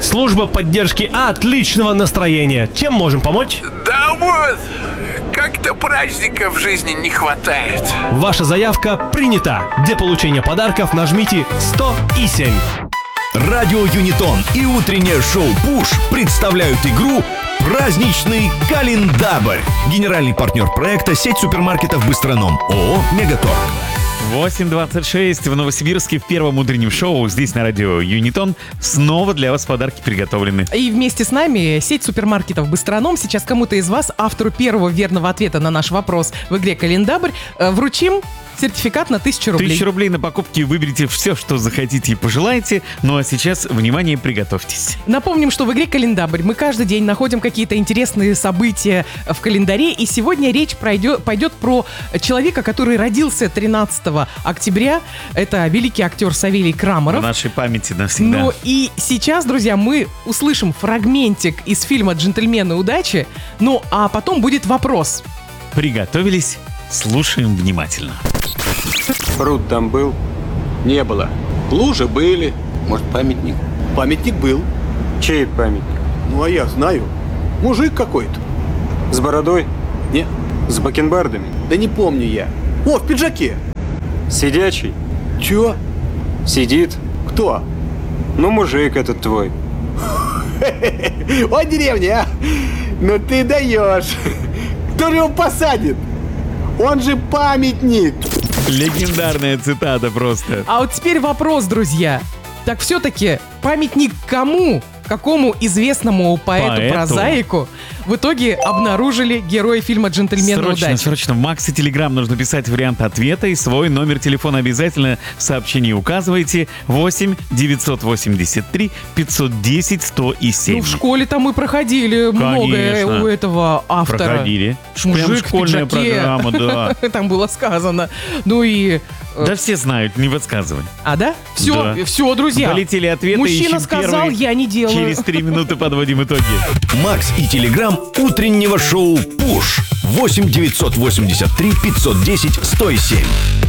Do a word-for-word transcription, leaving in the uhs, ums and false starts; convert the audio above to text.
Служба поддержки отличного настроения. Чем можем помочь? Да вот, как-то праздника в жизни не хватает. Ваша заявка принята. Для получения подарков нажмите сто и семь. Радио Юнитон и утреннее шоу «Пуш» представляют игру «Праздничный календарь». Генеральный партнер проекта — сеть супермаркетов «Быстроном» ООО «Мегаторг». восемь двадцать шесть в Новосибирске в первом утреннем шоу здесь на радио Юнитон. Снова для вас подарки приготовлены. И вместе с нами сеть супермаркетов «Быстроном». Сейчас кому-то из вас, автору первого верного ответа на наш вопрос в игре «Календарь», вручим сертификат на тысячу рублей. Тысячу рублей на покупки. Выберите все, что захотите и пожелаете. Ну а сейчас, внимание, приготовьтесь. Напомним, что в игре «Календарь» мы каждый день находим какие-то интересные события в календаре. И сегодня речь пройдет, пойдет про человека, который родился тринадцатого октября. Это великий актер Савелий Крамаров. В нашей памяти навсегда. Ну и сейчас, друзья, мы услышим фрагментик из фильма «Джентльмены удачи». Ну а потом будет вопрос. Приготовились? Слушаем внимательно. Пруд там был? Не было. Лужи были. Может, памятник? Памятник был. Чей памятник? Ну, а я знаю. Мужик какой-то. С бородой? Не, С бакенбардами? да не помню я. О, в пиджаке. Сидячий? Чё? Сидит? Кто? Ну, мужик этот твой. О, деревня, а? Ну ты даешь. Кто же его посадит? Он же памятник. Легендарная цитата просто. А вот теперь вопрос, друзья. Так все-таки памятник кому? Какому известному поэту-прозаику в итоге обнаружили герои фильма «Джентльмены Срочно, удачи»? срочно в Макс и Телеграм нужно писать вариант ответа и свой номер телефона обязательно в сообщении указывайте. восемь девятьсот восемьдесят три пятьсот десять сто и семь. Ну, в школе-то мы проходили многое Конечно. у этого автора. Проходили. Мужик Прям в школьная пиджаке. программа, да. Там было сказано. Ну и... э, Да все знают, не подсказывай. А, да? Все, Да. все, друзья. Полетели ответы, Мужчина ищем сказал, первый. я не делаю. Через три минуты подводим итоги. Макс и Телеграм утреннего шоу «Пуш». восемь девятьсот восемьдесят три пятьсот десять сто семь.